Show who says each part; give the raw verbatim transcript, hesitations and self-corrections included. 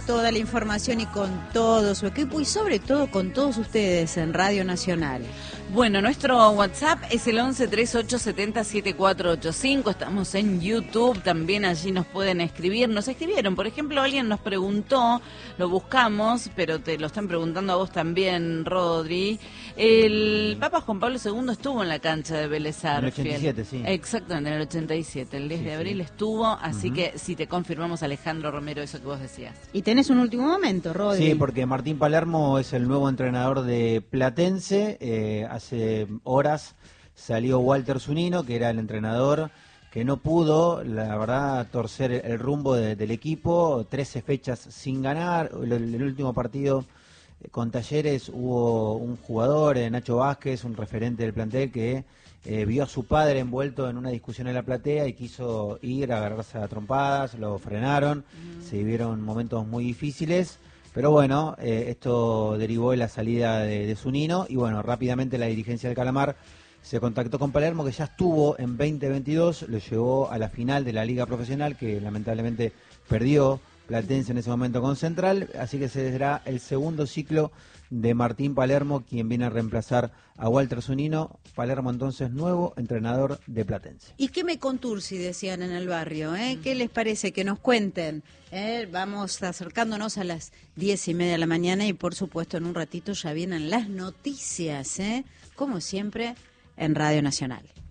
Speaker 1: toda la información y con todo su equipo y sobre todo con todos ustedes en Radio Nacional.
Speaker 2: Bueno, nuestro WhatsApp es el once treinta y ocho setenta setenta y cuatro ochenta y cinco. Estamos en YouTube, también allí nos pueden escribir. Nos escribieron, por ejemplo, alguien nos preguntó, lo buscamos, pero te lo están preguntando a vos también, Rodri. El Papa Juan Pablo segundo estuvo en la cancha de Vélez Sarsfield.
Speaker 3: En el ochenta y siete, sí.
Speaker 2: Exactamente, en el ochenta y siete. El diez
Speaker 3: Sí,
Speaker 2: de abril
Speaker 3: sí.
Speaker 2: estuvo, así
Speaker 3: Uh-huh.
Speaker 2: que si te confirmamos, Alejandro Romero, eso que vos decías.
Speaker 1: Y tenés un último momento, Rodri.
Speaker 3: Sí, porque Martín Palermo es el nuevo entrenador de Platense. Eh, hace horas salió Walter Zunino, que era el entrenador que no pudo, la verdad, torcer el rumbo de, del equipo. trece fechas sin ganar. El, el último partido con Talleres hubo un jugador, eh, Nacho Vázquez, un referente del plantel, que eh, vio a su padre envuelto en una discusión en la platea y quiso ir a agarrarse a trompadas, lo frenaron, mm. se vivieron momentos muy difíciles, pero bueno, eh, esto derivó en la salida de, de Zunino y bueno, rápidamente la dirigencia del Calamar se contactó con Palermo, que ya estuvo en veinte veintidós, lo llevó a la final de la Liga Profesional, que lamentablemente perdió Platense en ese momento con Central, así que se dará el segundo ciclo de Martín Palermo, quien viene a reemplazar a Walter Zunino. Palermo entonces nuevo entrenador de Platense.
Speaker 1: ¿Y qué me contursi decían en el barrio? ¿eh? ¿Qué les parece? Que nos cuenten. ¿eh? Vamos acercándonos a las diez y media de la mañana y por supuesto en un ratito ya vienen las noticias, ¿eh? como siempre en Radio Nacional.